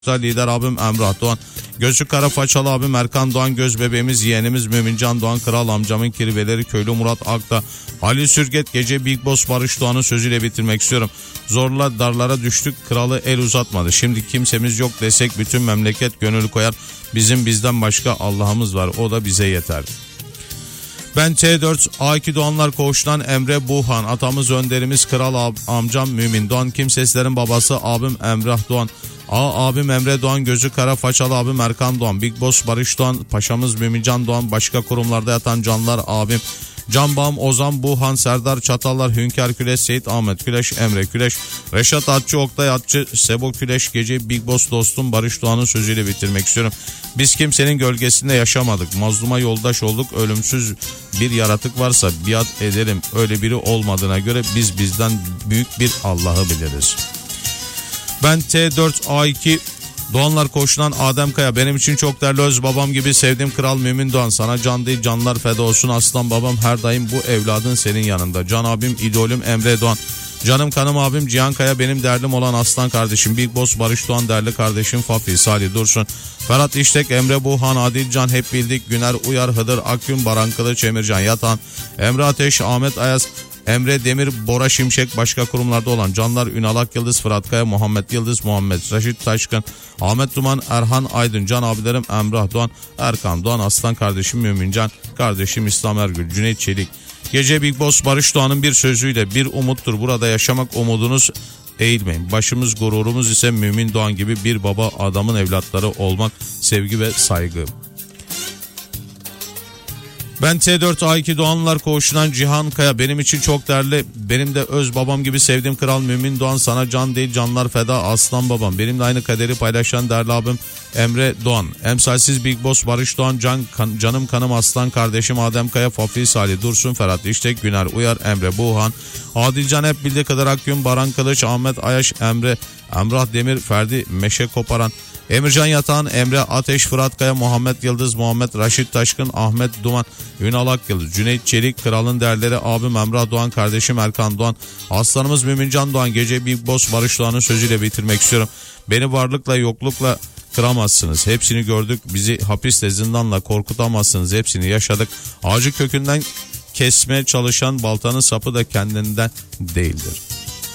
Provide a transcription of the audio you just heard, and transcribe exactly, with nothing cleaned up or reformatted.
Lider abim Emrah Doğan, gözü kara façalı abim Erkan Doğan, göz bebeğimiz yeğenimiz Mümincan Doğan, kral amcamın kirveleri köylü Murat Akta, Ali Sürget, gece Big Boss Barış Doğan'ın sözüyle bitirmek istiyorum. Zorla darlara düştük, kralı el uzatmadı. Şimdi kimsemiz yok desek bütün memleket gönül koyar. Bizim bizden başka Allah'ımız var, o da bize yeter. Ben T dört A iki Doğanlar Koğuş'tan Emre Buhan, atamız önderimiz kral amcam Mümin Doğan, kimseslerin babası abim Emrah Doğan, A abim Emre Doğan, gözü kara façalı abim Erkan Doğan, Big Boss Barış Doğan, paşamız Mümincan Doğan, başka kurumlarda yatan canlar abim Can Bağım, Ozan Buhan, Serdar Çatallar, Hünkar Küleş, Seyit Ahmet Küleş, Emre Küleş, Reşat Atçı, Oktay Atçı, Sebo Küleş, gece Big Boss dostum Barış Doğan'ın sözüyle bitirmek istiyorum. Biz kimsenin gölgesinde yaşamadık. Mazluma yoldaş olduk. Ölümsüz bir yaratık varsa biat ederim. Öyle biri olmadığına göre biz bizden büyük bir Allah'ı biliriz. Ben T dört A iki Doğanlar Koğuş'tan Adem Kaya, benim için çok değerli öz babam gibi sevdiğim kral Mümin Doğan, sana can değil canlar feda olsun aslan babam, her daim bu evladın senin yanında. Can abim idolüm Emre Doğan, canım kanım abim Cihan Kaya, benim derdim olan aslan kardeşim Big Boss Barış Doğan, değerli kardeşim Fafi, Salih Dursun, Ferhat İştek, Emre Buhan, Adil Can, hep bildik, Güner Uyar, Hıdır Akgün, Baran Kılıç, Emircan Yatan, Emre Ateş, Ahmet Ayaz, Emre Demir, Bora Şimşek, başka kurumlarda olan canlar Ünal Akyıldız, Fırat Kaya, Muhammed Yıldız, Muhammed Raşit Taşkın, Ahmet Duman, Erhan Aydın, can abilerim Emrah Doğan, Erkan Doğan, aslan kardeşim Mümincan, kardeşim İslam Ergül, Cüneyt Çelik. Gece Big Boss Barış Doğan'ın bir sözüyle, bir umuttur burada yaşamak, umudunuz eğilmeyin. Başımız gururumuz ise Mümin Doğan gibi bir baba adamın evlatları olmak, sevgi ve saygı. Ben T dört A iki Doğanlar Koğuş'undan Cihan Kaya, benim için çok değerli, benim de öz babam gibi sevdiğim kral Mümin Doğan, sana can değil canlar feda aslan babam, benimle aynı kaderi paylaşan değerli abim Emre Doğan, emsalsiz Big Boss Barış Doğan, can, kan, canım kanım aslan kardeşim Adem Kaya, Fafi, Salih Dursun, Ferhat İştek, Güner Uyar, Emre Buhan, Adilcan, hep bildiği kadar Akgün, Baran Kılıç, Ahmet Ayaş, Emre, Emrah Demir, Ferdi Meşe Koparan, Emircan Yatan, Emre Ateş, Fırat Kaya, Muhammed Yıldız, Muhammed Raşit Taşkın, Ahmet Duman, Ünal Akyıldız, Cüneyt Çelik, kralın değerleri abim Emrah Doğan, kardeşim Erkan Doğan, aslanımız Mümincan Doğan, gece Big Boss Barış Doğan'ın sözüyle bitirmek istiyorum. Beni varlıkla yoklukla kıramazsınız. Hepsini gördük. Bizi hapisle zindanla korkutamazsınız. Hepsini yaşadık. Ağacı kökünden kesmeye çalışan baltanın sapı da kendinden değildir.